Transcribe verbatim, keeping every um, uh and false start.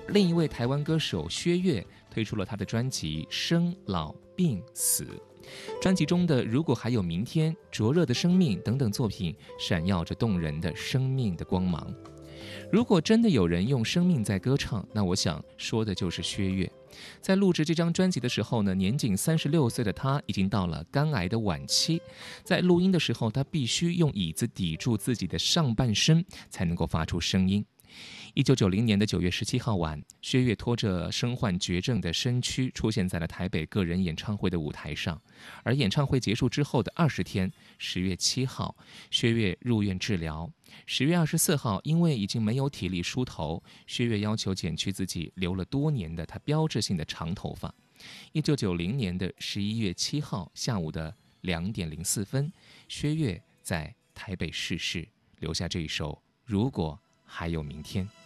另一位台湾歌手薛岳推出了他的专辑《生老病死》，专辑中的《如果还有明天》、《灼热的生命》等等作品，闪耀着动人的生命的光芒。如果真的有人用生命在歌唱，那我想说的就是薛岳。在录制这张专辑的时候呢，年仅三十六岁的他已经到了肝癌的晚期。在录音的时候，他必须用椅子抵住自己的上半身，才能够发出声音。一九九零年的九月十七号晚，薛岳拖着身患绝症的身躯出现在了台北个人演唱会的舞台上。而演唱会结束之后的二十天，十月七号，薛岳入院治疗。十月二十四号，因为已经没有体力梳头，薛岳要求剪去自己留了多年的他标志性的长头发。一九九零年的十一月七号下午的两点零四分，薛岳在台北逝世，留下这一首《如果还有明天》。